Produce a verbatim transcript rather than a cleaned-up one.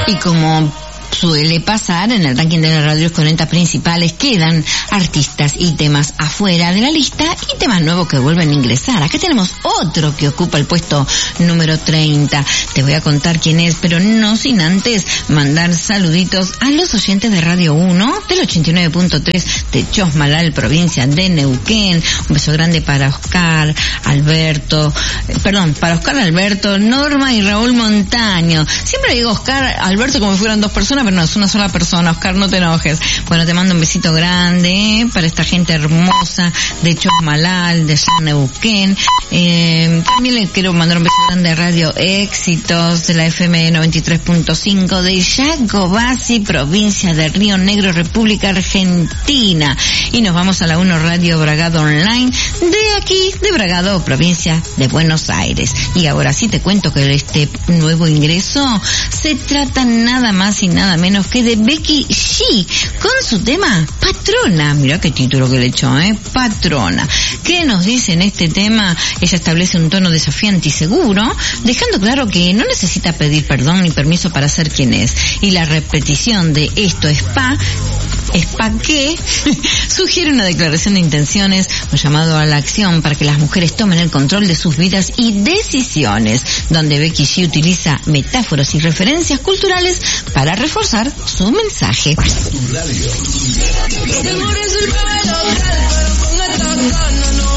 Y como suele pasar, en el ranking de las radios cuarenta principales quedan artistas y temas afuera de la lista y temas nuevos que vuelven a ingresar. Acá tenemos otro que ocupa el puesto número treinta. Te voy a contar quién es, pero no sin antes mandar saluditos a los oyentes de Radio uno del ochenta y nueve punto tres de Chosmalal, provincia de Neuquén. Un beso grande para Oscar, Alberto, eh, perdón, para Oscar, Alberto, Norma y Raúl Montaño. Siempre digo Oscar, Alberto como si fueran dos personas, pero no, es una sola persona. Oscar, no te enojes. Bueno, te mando un besito grande ¿eh? para esta gente hermosa de Chosmalal, de San Neuquén. Eh, también le quiero mandar un beso grande a Radio Éxitos de la F M noventa y tres punto cinco de Yacobasi, provincia de Río Negro, República Argentina. Y nos vamos a la uno Radio Bragado Online de aquí, de Bragado, provincia de Buenos Aires. Y ahora sí te cuento que este nuevo ingreso se trata nada más y nada menos que de Becky G con su tema Patrona. Mirá qué título que le echó, ¿eh? Patrona. ¿Qué nos dice en este tema? Ella establece un tono desafiante y seguro, dejando claro que no necesita pedir perdón ni permiso para ser quien es. Y la repetición de esto es pa, es pa qué, sugiere una declaración de intenciones, un llamado a la acción para que las mujeres tomen el control de sus vidas y decisiones, donde Becky G utiliza metáforas y referencias culturales para reforzar su mensaje. Tu radio.